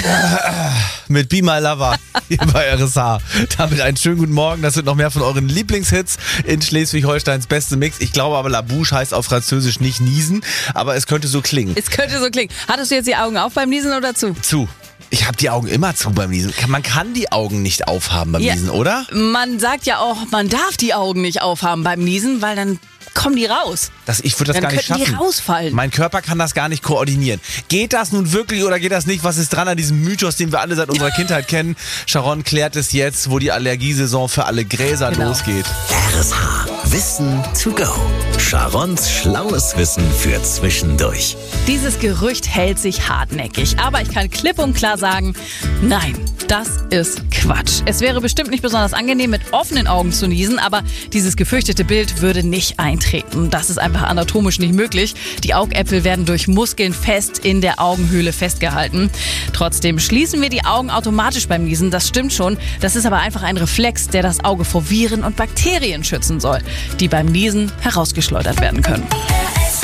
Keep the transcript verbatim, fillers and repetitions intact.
Mit Be My Lover hier bei R S H. Damit einen schönen guten Morgen. Das sind noch mehr von euren Lieblingshits in Schleswig-Holsteins beste Mix. Ich glaube aber, La Bouche heißt auf Französisch nicht niesen, aber es könnte so klingen. Es könnte so klingen. Hattest du jetzt die Augen auf beim Niesen oder zu? Zu. Ich habe die Augen immer zu beim Niesen. Man kann die Augen nicht aufhaben beim Ja. Niesen, oder? Man sagt ja auch, man darf die Augen nicht aufhaben beim Niesen, weil dann kommen die raus. Das, ich würde das Dann gar nicht könnten schaffen. die rausfallen. Mein Körper kann das gar nicht koordinieren. Geht das nun wirklich oder geht das nicht? Was ist dran an diesem Mythos, den wir alle seit unserer Kindheit kennen? Sharon klärt es jetzt, wo die Allergiesaison für alle Gräser Genau. losgeht. R S H. Wissen to go. Sharons schlaues Wissen für zwischendurch. Dieses Gerücht hält sich hartnäckig. Aber ich kann klipp und klar sagen, nein, das ist Quatsch. Es wäre bestimmt nicht besonders angenehm, mit offenen Augen zu niesen, aber dieses gefürchtete Bild würde nicht eintreten. Das ist einfach anatomisch nicht möglich. Die Augäpfel werden durch Muskeln fest in der Augenhöhle festgehalten. Trotzdem schließen wir die Augen automatisch beim Niesen, das stimmt schon. Das ist aber einfach ein Reflex, der das Auge vor Viren und Bakterien schützen soll, die beim Niesen herausgeschleudert werden können.